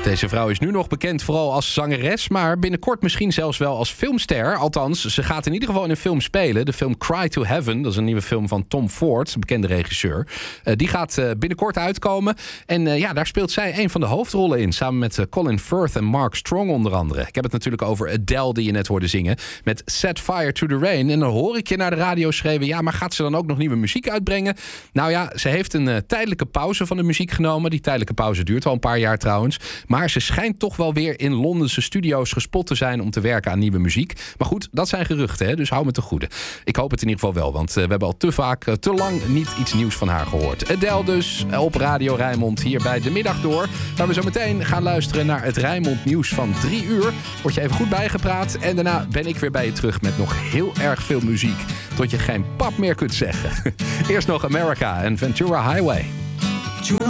Deze vrouw is nu nog bekend vooral als zangeres, maar binnenkort misschien zelfs wel als filmster. Althans, ze gaat in ieder geval in een film spelen. De film Cry to Heaven, dat is een nieuwe film van Tom Ford, een bekende regisseur. Die gaat binnenkort uitkomen. En daar speelt zij een van de hoofdrollen in, samen met Colin Firth en Mark Strong onder andere. Ik heb het natuurlijk over Adele, die je net hoorde zingen, met Set Fire to the Rain. En dan hoor ik je naar de radio schreeuwen, ja, maar gaat ze dan ook nog nieuwe muziek uitbrengen? Nou ja, ze heeft een tijdelijke pauze van de muziek genomen. Die tijdelijke pauze duurt al een paar jaar trouwens. Maar ze schijnt toch wel weer in Londense studio's gespot te zijn om te werken aan nieuwe muziek. Maar goed, dat zijn geruchten, hè? Dus hou me te goede. Ik hoop het in ieder geval wel, want we hebben al te lang niet iets nieuws van haar gehoord. Adele dus op Radio Rijnmond hier bij De Middag Door. Waar we zo meteen gaan luisteren naar het Rijnmond nieuws van 3 uur. Word je even goed bijgepraat en daarna ben ik weer bij je terug met nog heel erg veel muziek. Tot je geen pap meer kunt zeggen. Eerst nog America en Ventura Highway.